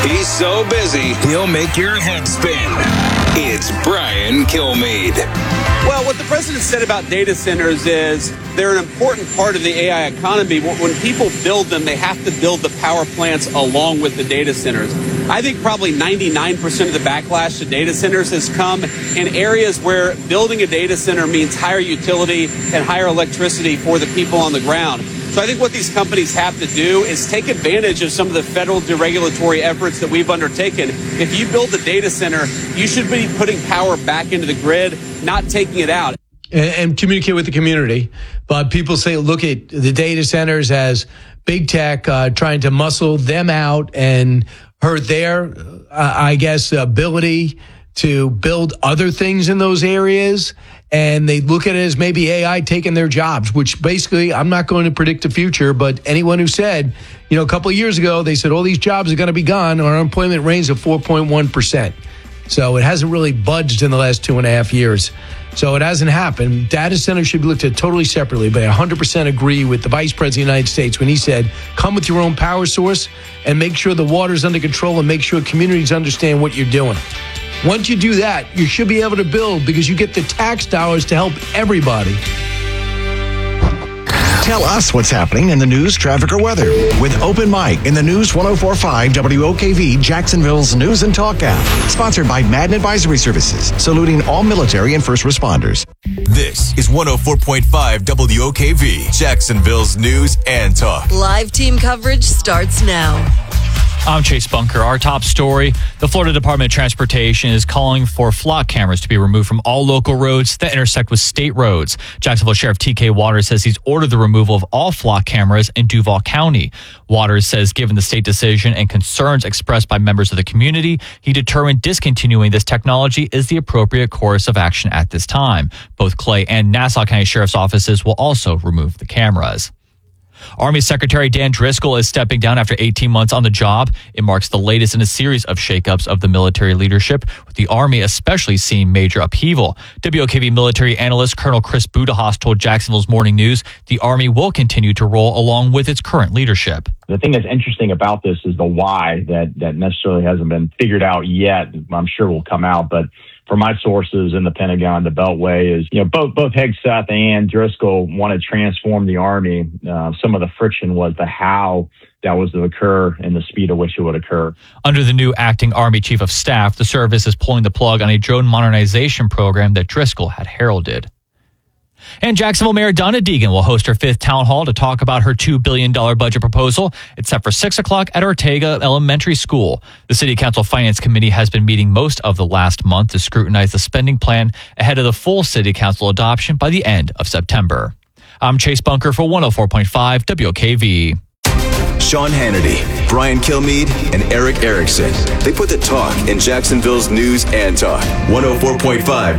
He's so busy, he'll make your head spin. It's Brian Kilmeade. Well, what the president said about data centers is they're an important part of the AI economy. When people build them, they have to build the power plants along with the data centers. I think probably 99% of the backlash to data centers has come in areas where building a data center means higher utility and higher electricity for the people on the ground. So I think what these companies have to do is take advantage of some of the federal deregulatory efforts that we've undertaken. If you build a data center, you should be putting power back into the grid, not taking it out. And communicate with the community. But people say, look at the data centers as big tech trying to muscle them out and hurt their, ability to build other things in those areas. And they look at it as maybe AI taking their jobs, which basically, I'm not going to predict the future, but anyone who said, a couple of years ago, they said all these jobs are going to be gone, our unemployment rate is at 4.1%. So it hasn't really budged in the last 2.5 years. So it hasn't happened. Data centers should be looked at totally separately, but I 100% agree with the Vice President of the United States when he said, come with your own power source and make sure the water's under control and make sure communities understand what you're doing. Once you do that, you should be able to build because you get the tax dollars to help everybody. Tell us what's happening in the news, traffic, or weather with Open Mic in the News 104.5 WOKV Jacksonville's News and Talk app. Sponsored by Madden Advisory Services, saluting all military and first responders. This is 104.5 WOKV Jacksonville's News and Talk. Live team coverage starts now. I'm Chase Bunker. Our top story, the Florida Department of Transportation is calling for flock cameras to be removed from all local roads that intersect with state roads. Jacksonville Sheriff T.K. Waters says he's ordered the removal of all flock cameras in Duval County. Waters says given the state decision and concerns expressed by members of the community, he determined discontinuing this technology is the appropriate course of action at this time. Both Clay and Nassau County Sheriff's offices will also remove the cameras. Army Secretary Dan Driscoll is stepping down after 18 months on the job. It marks the latest in a series of shakeups of the military leadership, with the Army especially seeing major upheaval. WOKV military analyst Colonel Chris Budahas told Jacksonville's Morning News the Army will continue to roll along with its current leadership. The thing that's interesting about this is the why that necessarily hasn't been figured out yet. I'm sure will come out, but for my sources in the Pentagon, the Beltway is, both Hegseth and Driscoll want to transform the Army. Some of the friction was the how that was to occur and the speed at which it would occur. Under the new acting Army Chief of Staff, the service is pulling the plug on a drone modernization program that Driscoll had heralded. And Jacksonville Mayor Donna Deegan will host her 5th town hall to talk about her $2 billion budget proposal. It's set for 6 o'clock at Ortega Elementary School. The City Council Finance Committee has been meeting most of the last month to scrutinize the spending plan ahead of the full City Council adoption by the end of September. I'm Chase Bunker for 104.5 WOKV. Sean Hannity, Brian Kilmeade, and Eric Erickson. They put the talk in Jacksonville's News and Talk. 104.5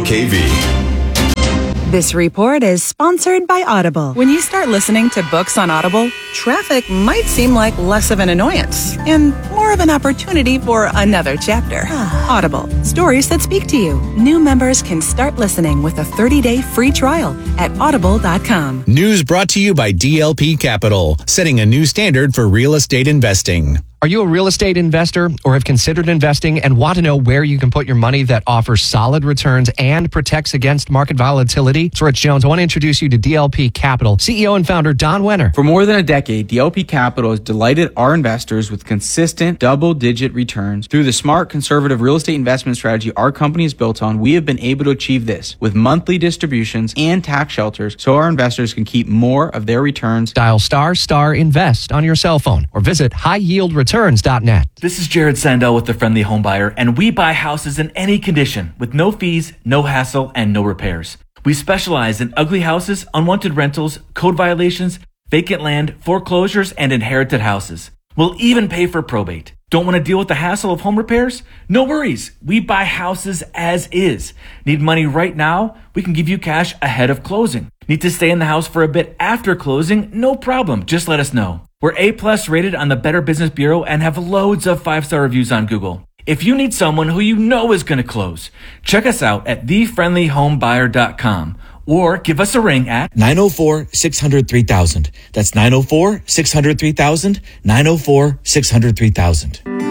WOKV. This report is sponsored by Audible. When you start listening to books on Audible, traffic might seem like less of an annoyance and more of an opportunity for another chapter. Audible, stories that speak to you. New members can start listening with a 30-day free trial at audible.com. News brought to you by DLP Capital, setting a new standard for real estate investing. Are you a real estate investor or have considered investing and want to know where you can put your money that offers solid returns and protects against market volatility? It's Rich Jones. I want to introduce you to DLP Capital, CEO and founder Don Wenner. For more than a decade, DLP Capital has delighted our investors with consistent double-digit returns. Through the smart, conservative real estate investment strategy our company is built on, we have been able to achieve this with monthly distributions and tax shelters so our investors can keep more of their returns. Dial ** invest on your cell phone or visit highyieldreturns.net. This is Jared Sandell with The Friendly Home Buyer, and we buy houses in any condition with no fees, no hassle, and no repairs. We specialize in ugly houses, unwanted rentals, code violations, vacant land, foreclosures, and inherited houses. We'll even pay for probate. Don't want to deal with the hassle of home repairs? No worries. We buy houses as is. Need money right now? We can give you cash ahead of closing. Need to stay in the house for a bit after closing? No problem. Just let us know. We're A+ rated on the Better Business Bureau and have loads of 5-star reviews on Google. If you need someone who you know is going to close, check us out at thefriendlyhomebuyer.com or give us a ring at 904-600-3000. That's 904-600-3000, 904-600-3000.